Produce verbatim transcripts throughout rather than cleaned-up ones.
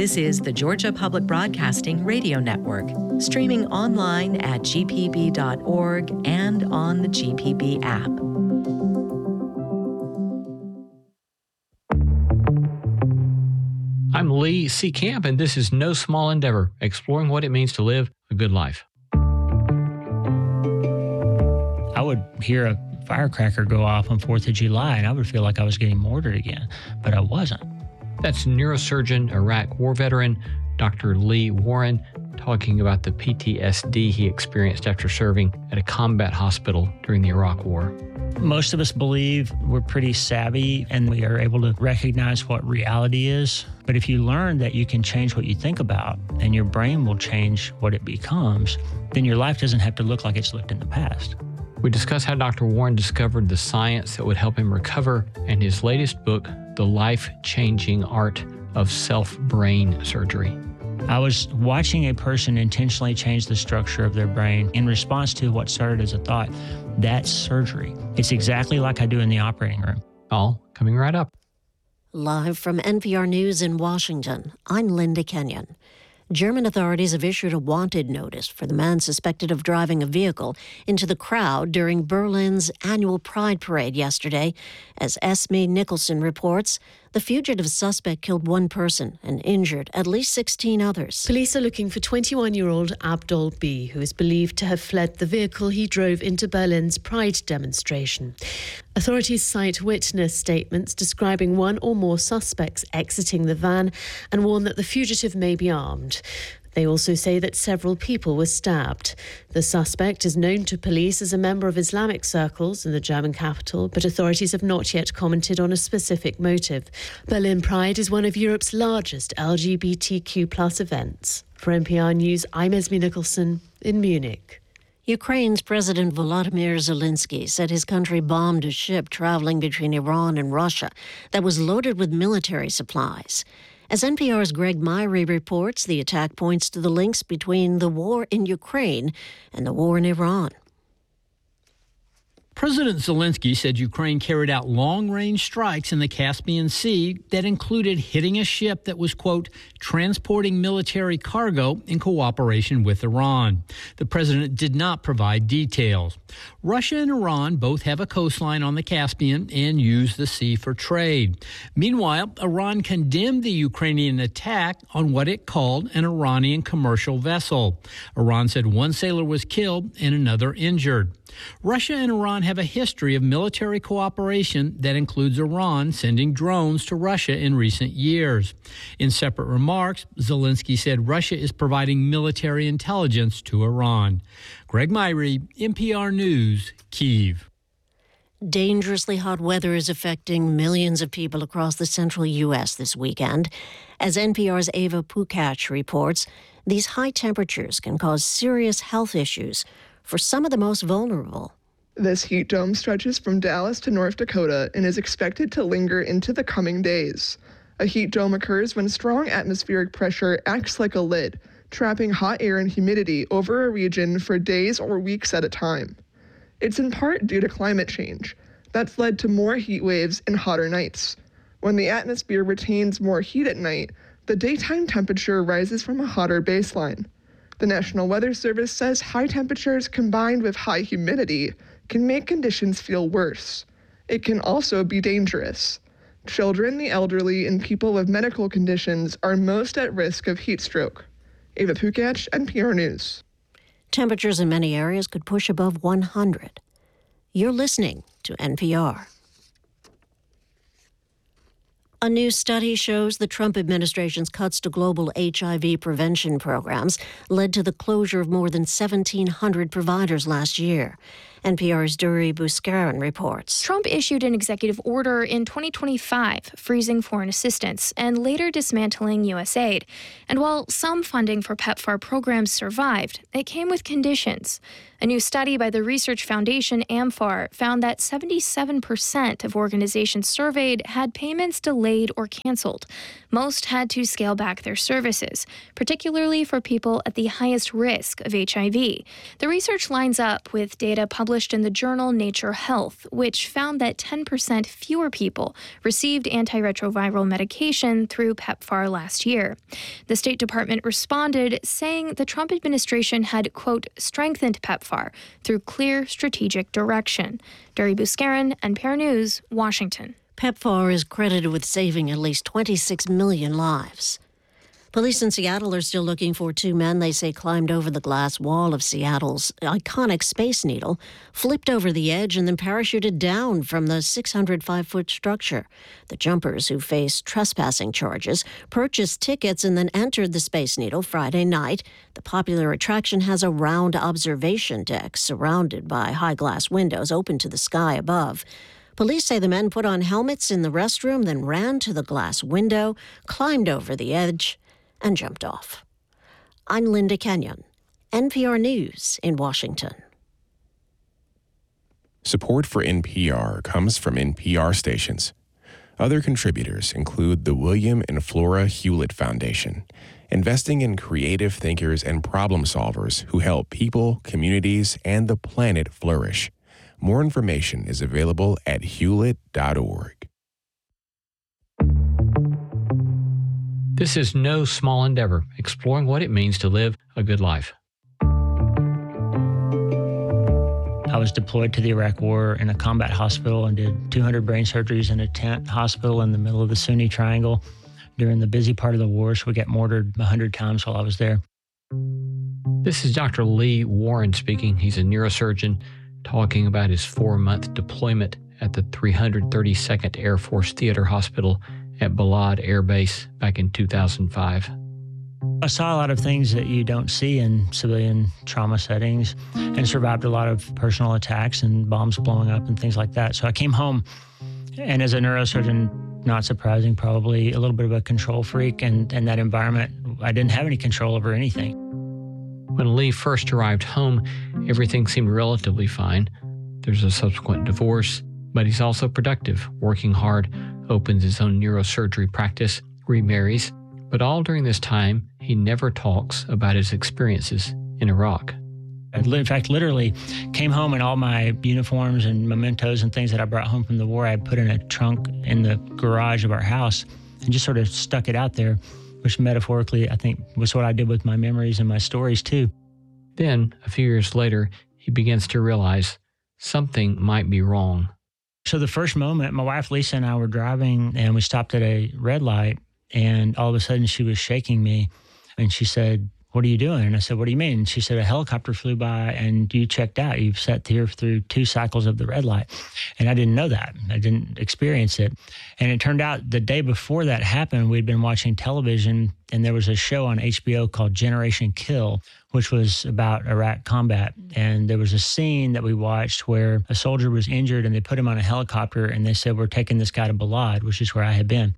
This is the Georgia Public Broadcasting Radio Network, streaming online at g p b dot org and on the G P B app. I'm Lee C. Camp, and this is No Small Endeavor, exploring what it means to live a good life. I would hear a firecracker go off on fourth of July, and I would feel like I was getting mortared again, but I wasn't. That's neurosurgeon, Iraq war veteran, Doctor Lee Warren, talking about the P T S D he experienced after serving at a combat hospital during the Iraq War. Most of us believe we're pretty savvy and we are able to recognize what reality is. But if you learn that you can change what you think about and your brain will change what it becomes, then your life doesn't have to look like it's looked in the past. We discuss how Doctor Warren discovered the science that would help him recover and his latest book, The Life-Changing Art of Self-Brain Surgery. I was watching a person intentionally change the structure of their brain in response to what started as a thought. That's surgery. It's exactly like I do in the operating room. All coming right up. Live from N P R News in Washington, I'm Linda Kenyon. German authorities have issued a wanted notice for the man suspected of driving a vehicle into the crowd during Berlin's annual Pride Parade yesterday. As Esme Nicholson reports, the fugitive suspect killed one person and injured at least sixteen others. Police are looking for twenty-one-year-old Abdul B, who is believed to have fled the vehicle he drove into Berlin's Pride demonstration. Authorities cite witness statements describing one or more suspects exiting the van and warn that the fugitive may be armed. They also say that several people were stabbed. The suspect is known to police as a member of Islamic circles in the German capital, but authorities have not yet commented on a specific motive. Berlin Pride is one of Europe's largest L G B T Q plus events. For N P R News, I'm Esme Nicholson in Munich. Ukraine's President Volodymyr Zelensky said his country bombed a ship traveling between Iran and Russia that was loaded with military supplies. As N P R's Greg Myrie reports, the attack points to the links between the war in Ukraine and the war in Iran. President Zelensky said Ukraine carried out long-range strikes in the Caspian Sea that included hitting a ship that was, quote, transporting military cargo in cooperation with Iran. The president did not provide details. Russia and Iran both have a coastline on the Caspian and use the sea for trade. Meanwhile, Iran condemned the Ukrainian attack on what it called an Iranian commercial vessel. Iran said one sailor was killed and another injured. Russia and Iran have a history of military cooperation that includes Iran sending drones to Russia in recent years. In separate remarks, Zelensky said Russia is providing military intelligence to Iran. Greg Myrie, N P R News, Kyiv. Dangerously hot weather is affecting millions of people across the central U S this weekend. As N P R's Ava Pukach reports, these high temperatures can cause serious health issues for some of the most vulnerable. This heat dome stretches from Dallas to North Dakota and is expected to linger into the coming days. A heat dome occurs when strong atmospheric pressure acts like a lid, trapping hot air and humidity over a region for days or weeks at a time. It's in part due to climate change that's led to more heat waves and hotter nights. When the atmosphere retains more heat at night, the daytime temperature rises from a hotter baseline. The National Weather Service says high temperatures combined with high humidity can make conditions feel worse. It can also be dangerous. Children, the elderly, and people with medical conditions are most at risk of heat stroke. Ava Pukach, N P R News. Temperatures in many areas could push above one hundred. You're listening to N P R. A new study shows the Trump administration's cuts to global H I V prevention programs led to the closure of more than seventeen hundred providers last year. N P R's Duri Buskaran reports. Trump issued an executive order in twenty twenty-five, freezing foreign assistance and later dismantling U S aid. And while some funding for PEPFAR programs survived, it came with conditions. A new study by the research foundation AMFAR found that seventy-seven percent of organizations surveyed had payments delayed or canceled. most had to scale back their services, particularly for people at the highest risk of H I V. The research lines up with data published in the journal Nature Health, which found that ten percent fewer people received antiretroviral medication through PEPFAR last year. The State Department responded, saying the Trump administration had, quote, strengthened PEPFAR through clear strategic direction. Duri Buscarin, N P R News, Washington. PEPFAR is credited with saving at least twenty-six million lives. Police in Seattle are still looking for two men they say climbed over the glass wall of Seattle's iconic Space Needle, flipped over the edge, and then parachuted down from the six hundred five foot structure. The jumpers, who face trespassing charges, purchased tickets and then entered the Space Needle Friday night. The popular attraction has a round observation deck surrounded by high glass windows open to the sky above. Police say the men put on helmets in the restroom, then ran to the glass window, climbed over the edge, and jumped off. I'm Linda Kenyon, N P R News in Washington. Support for N P R comes from N P R stations. Other contributors include the William and Flora Hewlett Foundation, investing in creative thinkers and problem solvers who help people, communities, and the planet flourish. More information is available at hewlett dot org. This is no small endeavor, exploring what it means to live a good life. I was deployed to the Iraq War in a combat hospital and did two hundred brain surgeries in a tent hospital in the middle of the Sunni Triangle during the busy part of the war, so we got mortared one hundred times while I was there. This is Doctor Lee Warren speaking. He's a neurosurgeon talking about his four-month deployment at the three hundred thirty-second Air Force Theater Hospital at Balad Air Base back in two thousand five. I saw a lot of things that you don't see in civilian trauma settings and survived a lot of personal attacks and bombs blowing up and things like that. So I came home, and as a neurosurgeon, not surprising, probably a little bit of a control freak, and in that environment, I didn't have any control over anything. When Lee first arrived home, everything seemed relatively fine. There's a subsequent divorce, but he's also productive, working hard, opens his own neurosurgery practice, remarries. But all during this time, he never talks about his experiences in Iraq. I, in fact, literally came home and all my uniforms and mementos and things that I brought home from the war, I put in a trunk in the garage of our house and just sort of stuck it out there, which metaphorically, I think, was what I did with my memories and my stories, too. Then, a few years later, he begins to realize something might be wrong. So the first moment, my wife Lisa and I were driving, and we stopped at a red light, and all of a sudden she was shaking me, and she said, "What are you doing?" And I said, "What do you mean?" And she said, "A helicopter flew by and you checked out. You've sat here through two cycles of the red light." And I didn't know that. I didn't experience it. And it turned out the day before that happened, we'd been watching television, and there was a show on H B O called Generation Kill, which was about Iraq combat. And there was a scene that we watched where a soldier was injured and they put him on a helicopter and they said, "We're taking this guy to Balad," which is where I had been.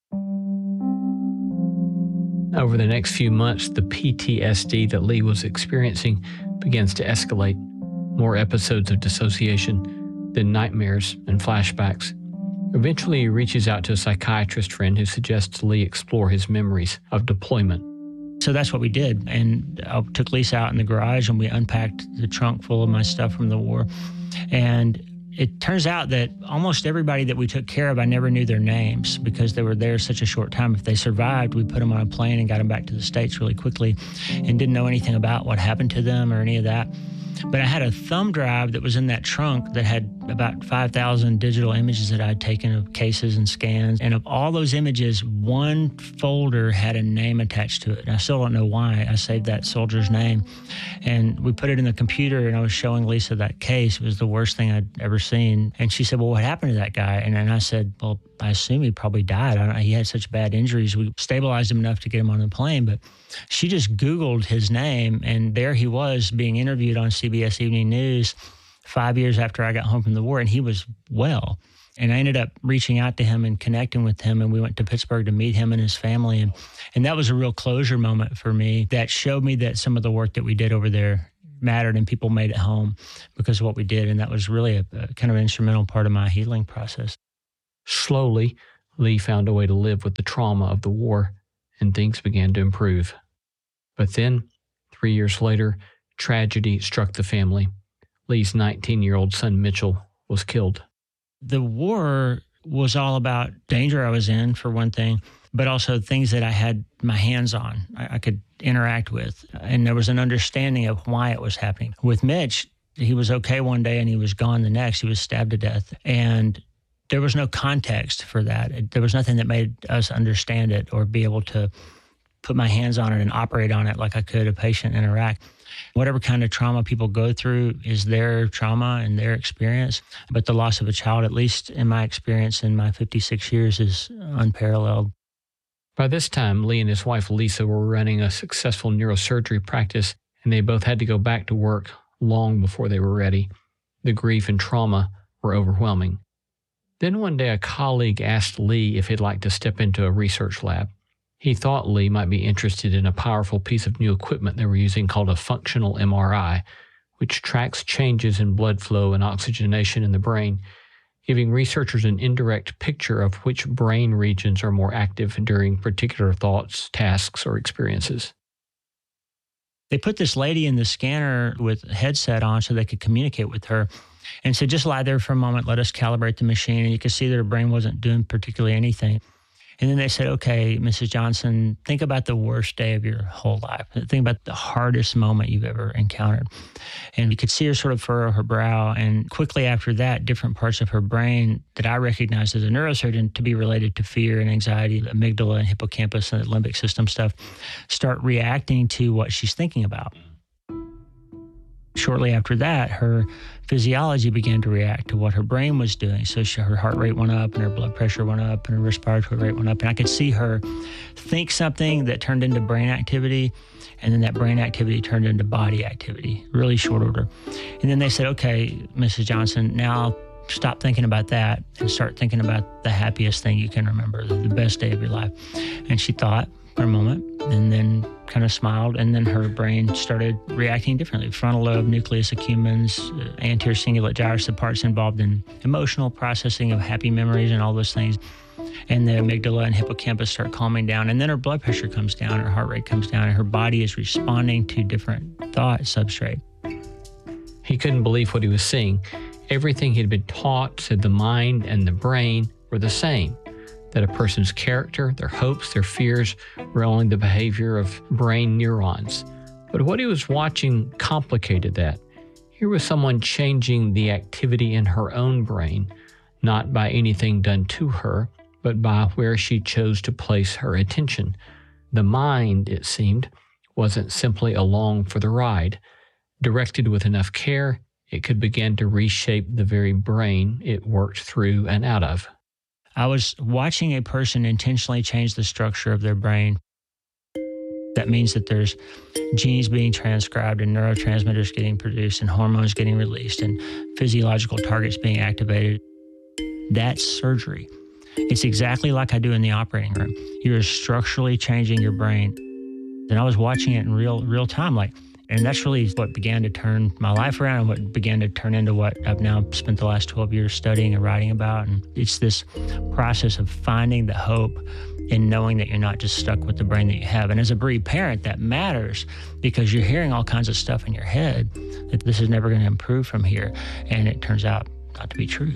Over the next few months, the P T S D that Lee was experiencing begins to escalate. More episodes of dissociation, then nightmares and flashbacks. Eventually, he reaches out to a psychiatrist friend who suggests Lee explore his memories of deployment. So that's what we did. And I took Lisa out in the garage and we unpacked the trunk full of my stuff from the war. And it turns out that almost everybody that we took care of, I never knew their names because they were there such a short time. If they survived, we put them on a plane and got them back to the States really quickly and didn't know anything about what happened to them or any of that. But I had a thumb drive that was in that trunk that had about five thousand digital images that I'd taken of cases and scans. And of all those images, one folder had a name attached to it. And I still don't know why I saved that soldier's name. And we put it in the computer, and I was showing Lisa that case. It was the worst thing I'd ever seen. And she said, "Well, what happened to that guy?" And then I said, "Well, I assume he probably died. I don't know. He had such bad injuries. We stabilized him enough to get him on the plane." But she just Googled his name, and there he was being interviewed on C B S Evening News five years after I got home from the war, and he was well. And I ended up reaching out to him and connecting with him, and we went to Pittsburgh to meet him and his family. And, and that was a real closure moment for me that showed me that some of the work that we did over there mattered and people made it home because of what we did. And that was really a, a kind of instrumental part of my healing process. Slowly, Lee found a way to live with the trauma of the war, and things began to improve. But then, three years later, tragedy struck the family. Lee's nineteen-year-old son, Mitchell, was killed. The war was all about danger I was in, for one thing, but also things that I had my hands on, I, I could interact with. And there was an understanding of why it was happening. With Mitch, he was okay one day and he was gone the next. He was stabbed to death. And there was no context for that. There was nothing that made us understand it or be able to put my hands on it and operate on it like I could a patient interact. Whatever kind of trauma people go through is their trauma and their experience. But the loss of a child, at least in my experience in my fifty-six years, is unparalleled. By this time, Lee and his wife, Lisa, were running a successful neurosurgery practice, and they both had to go back to work long before they were ready. The grief and trauma were overwhelming. Then one day, a colleague asked Lee if he'd like to step into a research lab. He thought Lee might be interested in a powerful piece of new equipment they were using called a functional M R I, which tracks changes in blood flow and oxygenation in the brain, giving researchers an indirect picture of which brain regions are more active during particular thoughts, tasks, or experiences. They put this lady in the scanner with a headset on so they could communicate with her, and said, just lie there for a moment, let us calibrate the machine. And you could see that her brain wasn't doing particularly anything. And then they said, okay, Missus Johnson, think about the worst day of your whole life. Think about the hardest moment you've ever encountered. And you could see her sort of furrow her brow. And quickly after that, different parts of her brain that I recognized as a neurosurgeon to be related to fear and anxiety, the amygdala and hippocampus and the limbic system stuff, start reacting to what she's thinking about. Shortly after that, her physiology began to react to what her brain was doing. So she, her heart rate went up and her blood pressure went up and her respiratory rate went up. And I could see her think something that turned into brain activity, and then that brain activity turned into body activity, really short order. And then they said, okay, Missus Johnson, now stop thinking about that and start thinking about the happiest thing you can remember, the, the best day of your life. And she thought for a moment and then kind of smiled, and then her brain started reacting differently. Frontal lobe, nucleus accumbens, uh, anterior cingulate gyrus, the parts involved in emotional processing of happy memories and all those things. And the amygdala and hippocampus start calming down, and then her blood pressure comes down, her heart rate comes down, and her body is responding to different thought substrate. He couldn't believe what he was seeing. Everything he'd been taught said the mind and the brain were the same, that a person's character, their hopes, their fears were only the behavior of brain neurons. But what he was watching complicated that. Here was someone changing the activity in her own brain, not by anything done to her, but by where she chose to place her attention. The mind, it seemed, wasn't simply along for the ride. Directed with enough care, it could begin to reshape the very brain it worked through and out of. I was watching a person intentionally change the structure of their brain. That means that there's genes being transcribed and neurotransmitters getting produced and hormones getting released and physiological targets being activated. That's surgery. It's exactly like I do in the operating room. You're structurally changing your brain. And I was watching it in real real time, like, and that's really what began to turn my life around and what began to turn into what I've now spent the last twelve years studying and writing about. And it's this process of finding the hope in knowing that you're not just stuck with the brain that you have. And as a bereaved parent, that matters because you're hearing all kinds of stuff in your head that this is never going to improve from here. And it turns out not to be true.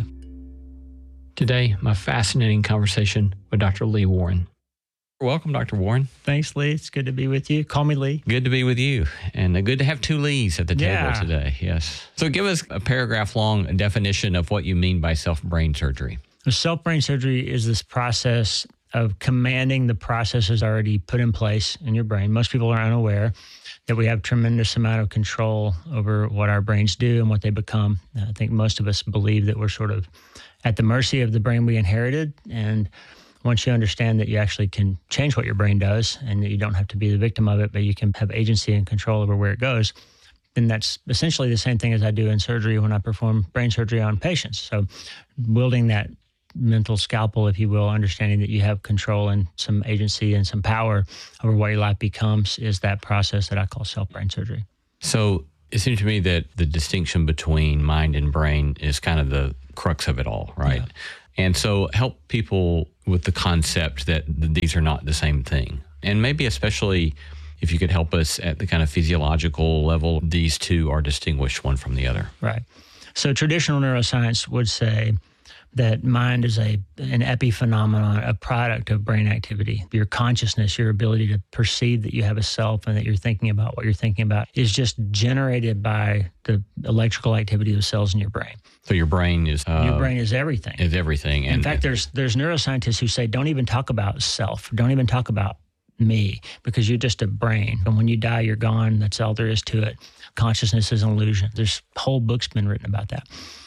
Today, my fascinating conversation with Doctor Lee Warren. Welcome, Doctor Warren. Thanks, Lee. It's good to be with you. Call me Lee. Good to be with you. And good to have two Lees at the table yeah. today. Yes. So give us a paragraph-long definition of what you mean by self-brain surgery. Self-brain surgery is this process of commanding the processes already put in place in your brain. Most people are unaware that we have tremendous amount of control over what our brains do and what they become. I think most of us believe that we're sort of at the mercy of the brain we inherited. And once you understand that you actually can change what your brain does and that you don't have to be the victim of it, but you can have agency and control over where it goes, then that's essentially the same thing as I do in surgery when I perform brain surgery on patients. So wielding that mental scalpel, if you will, understanding that you have control and some agency and some power over what your life becomes is that process that I call self-brain surgery. So it seems to me that the distinction between mind and brain is kind of the crux of it all, right? Yeah. And so help people with the concept that these are not the same thing. And maybe especially if you could help us at the kind of physiological level, these two are distinguished one from the other. Right. So traditional neuroscience would say that mind is a an epiphenomenon, a product of brain activity. Your consciousness, your ability to perceive that you have a self and that you're thinking about what you're thinking about is just generated by the electrical activity of the cells in your brain. So your brain is... Uh, your brain is everything. Is everything. And in fact, there's there's neuroscientists who say, don't even talk about self. Don't even talk about me, because you're just a brain. And when you die, you're gone. That's all there is to it. Consciousness is an illusion. There's whole books been written about that.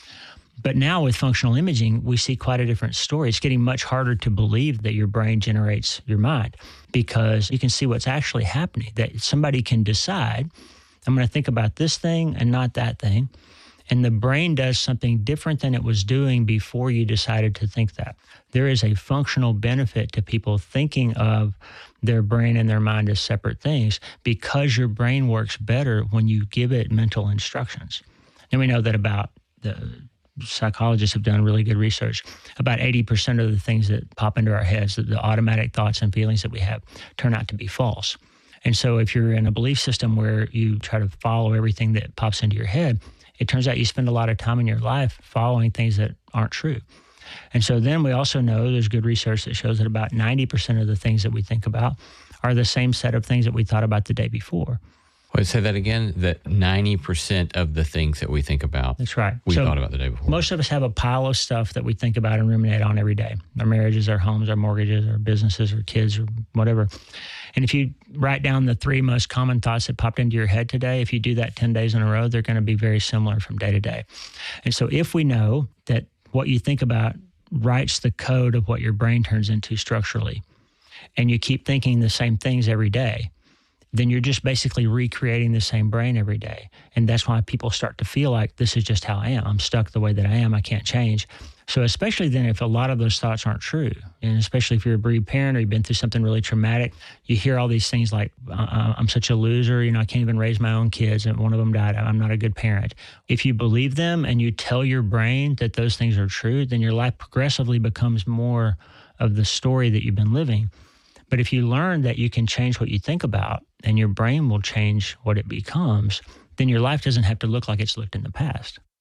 But now with functional imaging, we see quite a different story. It's getting much harder to believe that your brain generates your mind, because you can see what's actually happening, that somebody can decide, I'm going to think about this thing and not that thing. And the brain does something different than it was doing before you decided to think that. There is a functional benefit to people thinking of their brain and their mind as separate things, because your brain works better when you give it mental instructions. And we know that about the psychologists have done really good research. About eighty percent of the things that pop into our heads, the automatic thoughts and feelings that we have, turn out to be false. And so if you're in a belief system where you try to follow everything that pops into your head, it turns out you spend a lot of time in your life following things that aren't true. And so then we also know there's good research that shows that about ninety percent of the things that we think about are the same set of things that we thought about the day before. Wait, say that again, that ninety percent of the things that we think about, that's right, we so thought about the day before. Most of us have a pile of stuff that we think about and ruminate on every day. Our marriages, our homes, our mortgages, our businesses, our kids, or whatever. And if you write down the three most common thoughts that popped into your head today, if you do that ten days in a row, they're going to be very similar from day to day. And so if we know that what you think about writes the code of what your brain turns into structurally, and you keep thinking the same things every day, then you're just basically recreating the same brain every day. And that's why people start to feel like this is just how I am. I'm stuck the way that I am. I can't change. So especially then if a lot of those thoughts aren't true, and especially if you're a bereaved parent or you've been through something really traumatic, you hear all these things like, uh, I'm such a loser, you know, I can't even raise my own kids, and one of them died, I'm not a good parent. If you believe them and you tell your brain that those things are true, then your life progressively becomes more of the story that you've been living. But if you learn that you can change what you think about and your brain will change what it becomes, then your life doesn't have to look like it's looked in the past.